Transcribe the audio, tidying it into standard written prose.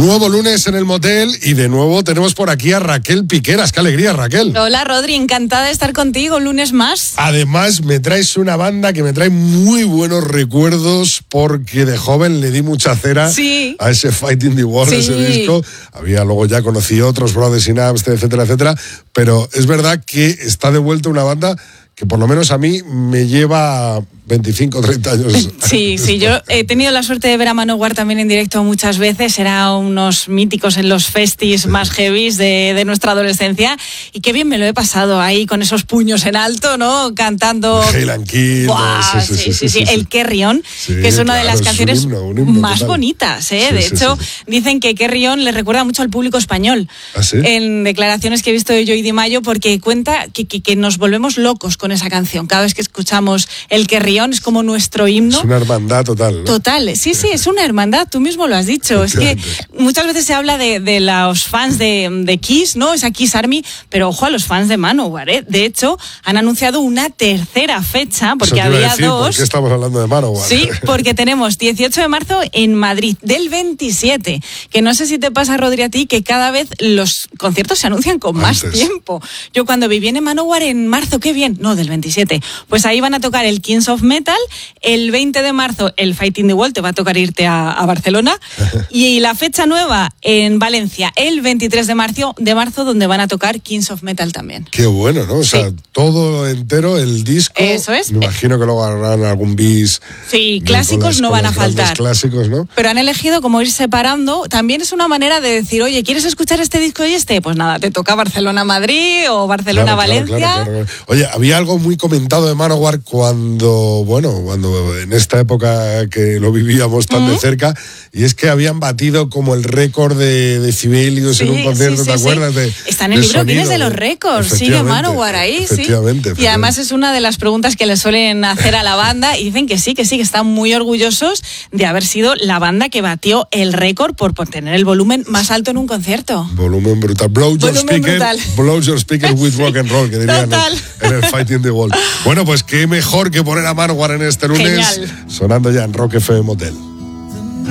Nuevo lunes en el motel y de nuevo tenemos por aquí a Raquel Piqueras. ¡Qué alegría, Raquel! Hola, Rodri, encantada de estar contigo un lunes más. Además, me traes una banda que me trae muy buenos recuerdos porque de joven le di mucha cera a ese Fighting the World, ese disco. Luego ya conocí otros, Brothers in Arms, etcétera, etcétera. Pero es verdad que está de vuelta una banda que por lo menos a mí me lleva 25 o 30 años. Sí, yo he tenido la suerte de ver a Manowar también en directo muchas veces. Era unos míticos en los festis más heavies de nuestra adolescencia. Y qué bien me lo he pasado ahí con esos puños en alto, ¿no? Cantando. Hail and Kill. Sí. El Carry On, que es una de las canciones un himno más total. Bonitas, ¿eh? De hecho, dicen que Carry On le recuerda mucho al público español. ¿Ah, sí? En declaraciones que he visto de Joey DiMaggio, porque cuenta que nos volvemos locos con esa canción. Cada vez que escuchamos el Carry On es como nuestro himno. Es una hermandad total, ¿no? Total, sí, es una hermandad, tú mismo lo has dicho. Es que muchas veces se habla de los fans de Kiss, ¿no? Esa Kiss Army, pero ojo a los fans de Manowar, ¿eh? De hecho, han anunciado una tercera fecha, porque había dos. ¿Por qué estamos hablando de Manowar? Sí, porque tenemos 18 de marzo en Madrid, del 27, que no sé si te pasa, Rodri, a ti, que cada vez los conciertos se anuncian con más tiempo. Yo cuando viví en Manowar en marzo, qué bien, no, del 27, pues ahí van a tocar el Kings of Metal. El 20 de marzo el Fighting the World, te va a tocar irte a Barcelona. Y la fecha nueva en Valencia, el 23 de marzo, donde van a tocar Kings of Metal también. Qué bueno, ¿no? O sea, todo entero, el disco. Eso es. Me imagino que luego harán algún bis. Sí, clásicos no van a faltar. Clásicos, ¿no? Pero han elegido como ir separando. También es una manera de decir, oye, ¿quieres escuchar este disco y este? Pues nada, te toca Barcelona-Madrid o Barcelona-Valencia. Claro. Oye, había algo muy comentado de Manowar cuando en esta época que lo vivíamos tan de cerca, y es que habían batido como el récord de decibelios en un concierto, ¿te acuerdas? Está en el libro Guinness de los récords, sigue Manowar ahí, efectivamente. Y además es una de las preguntas que le suelen hacer a la banda, y dicen que están muy orgullosos de haber sido la banda que batió el récord por tener el volumen más alto en un concierto. Volumen brutal. Blow your speaker with rock and roll, que dirían en el Fighting the World. Bueno, pues qué mejor que poner a Manowar en este lunes. Genial. Sonando ya en Rock FM Motel.